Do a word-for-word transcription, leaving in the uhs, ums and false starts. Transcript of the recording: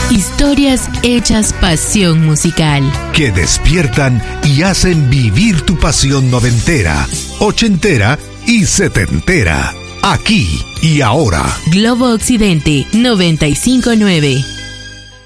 Historias hechas pasión musical. Que despiertan y hacen vivir tu pasión noventera, ochentera y setentera. Aquí y ahora. Globo Occidente noventa y cinco punto nueve.